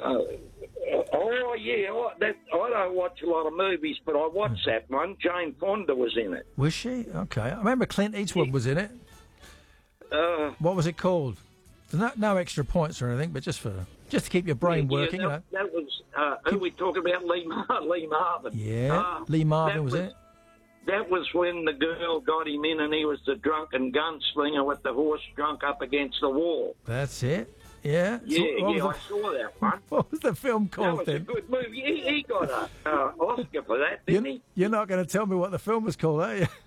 Oh, yeah. I don't watch a lot of movies, but I watched that one. Jane Fonda was in it. Was she? Okay. I remember Clint Eastwood was in it. What was it called? No extra points or anything, but just to keep your brain working. That was, who we talking about? Lee Marvin. Yeah, Lee Marvin was it? That was when the girl got him in and he was the drunken gunslinger with the horse drunk up against the wall. That's it. Yeah. I saw that one. What was the film called then? then? That was a good movie. He got an Oscar for that, didn't he? You're not going to tell me what the film was called, are you?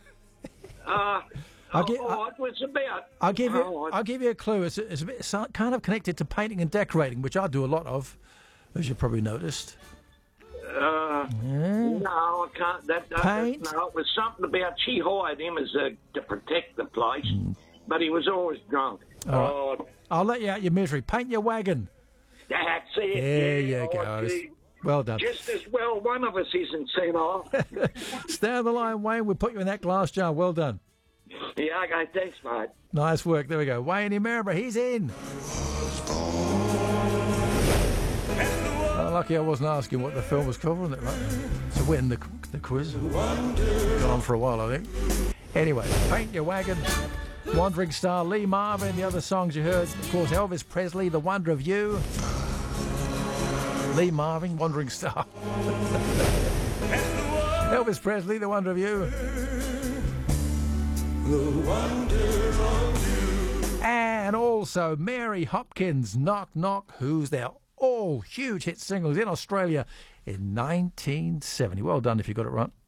It was about. I'll give you a clue. It's a bit kind of connected to painting and decorating, which I do a lot of, as you probably noticed. No, I can't. Paint? No, it was something about she hired him to protect the place, but he was always drunk. I'll let you out your misery. Paint your wagon. That's it. There you go. Well done. Just as well one of us isn't sent off. Stay on the line, Wayne. We'll put you in that glass jar. Well done. Yeah, okay. Thanks, mate. Nice work. There we go. Wayne in Maryborough. He's in. Lucky I wasn't asking what the film was called, wasn't it? Right? To win the quiz. Gone on for a while, I think. Anyway, Paint Your Wagon, Wandering Star, Lee Marvin, the other songs you heard, of course, Elvis Presley, The Wonder of You, Lee Marvin, Wandering Star. Elvis Presley, The Wonder of You. The Wonder of You. And also Mary Hopkins, Knock Knock, Who's There? All huge hit singles in Australia in 1970. Well done if you got it right.